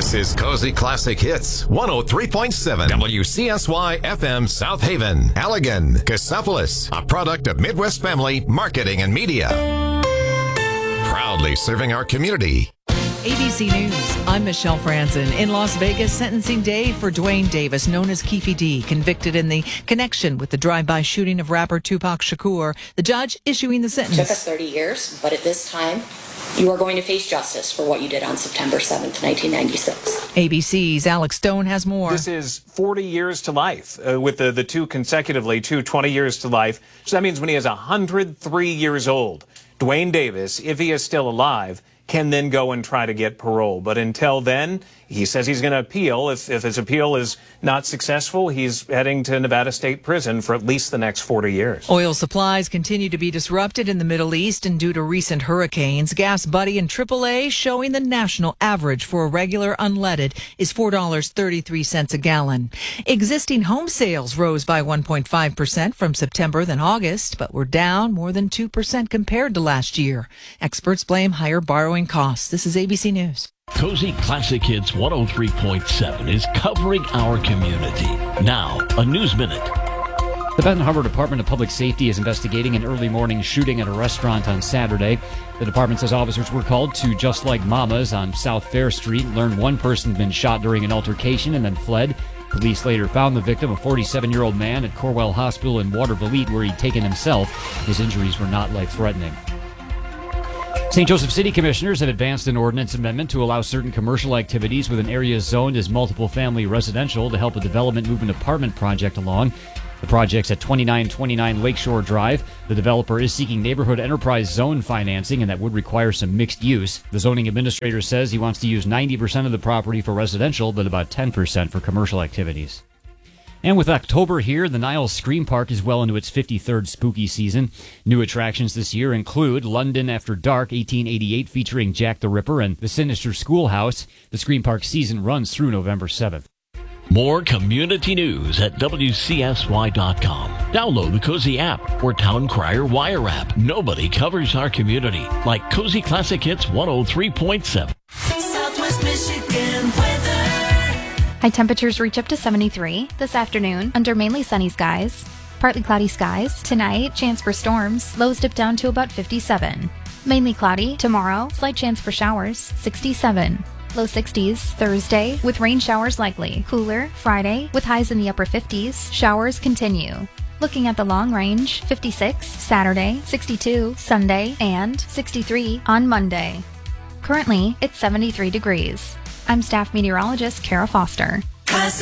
This is Cozy Classic Hits 103.7 WCSY FM South Haven, Allegan, Cassopolis, a product of Midwest Family Marketing and Media. Proudly serving our community. ABC News, I'm Michelle Franzen. In Las Vegas, sentencing day for Dwayne Davis, known as Keefe D, convicted in the connection with the drive-by shooting of rapper Tupac Shakur. The judge issuing the sentence. It took us 30 years, but at this time, you are going to face justice for what you did on September 7th, 1996. ABC's Alex Stone has more. This is 40 years to life, with the two consecutively, 20 years to life. So that means when he is 103 years old, Dwayne Davis, if he is still alive, can then go and try to get parole. But until then, he says he's going to appeal. If his appeal is not successful, he's heading to Nevada State Prison for at least the next 40 years. Oil supplies continue to be disrupted in the Middle East and due to recent hurricanes. Gas Buddy and AAA showing the national average for a regular unleaded is $4.33 a gallon. Existing home sales rose by 1.5% from September than August, but were down more than 2% compared to last year. Experts blame higher borrowing costs. This is ABC News. Cozy Classic Hits 103.7 is covering our community. Now, a News Minute. The Benton Harbor Department of Public Safety is investigating an early morning shooting at a restaurant on Saturday. The department says officers were called to Just Like Mama's on South Fair Street, learned one person had been shot during an altercation and then fled. Police later found the victim, a 47-year-old man, at Corwell Hospital in Watervliet, where he'd taken himself. His injuries were not life-threatening. St. Joseph City Commissioners have advanced an ordinance amendment to allow certain commercial activities within areas zoned as multiple-family residential to help a development move an apartment project along. The project's at 2929 Lakeshore Drive. The developer is seeking neighborhood enterprise zone financing, and that would require some mixed use. The zoning administrator says he wants to use 90% of the property for residential, but about 10% for commercial activities. And with October here, the Niles Scream Park is well into its 53rd spooky season. New attractions this year include London After Dark 1888 featuring Jack the Ripper and The Sinister Schoolhouse. The Scream Park season runs through November 7th. More community news at WCSY.com. Download the Cozy app or Town Crier Wire app. Nobody covers our community like Cozy Classic Hits 103.7. Southwest Michigan weather. High temperatures reach up to 73 this afternoon under mainly sunny skies. Partly cloudy skies. Tonight, chance for storms. Lows dip down to about 57. Mainly cloudy. Tomorrow, slight chance for showers. 67. Low 60s. Thursday, with rain showers likely. Cooler. Friday, with highs in the upper 50s. Showers continue. Looking at the long range, 56 Saturday, 62 Sunday, and 63 on Monday. Currently, it's 73 degrees. I'm staff meteorologist Kara Foster. Classic.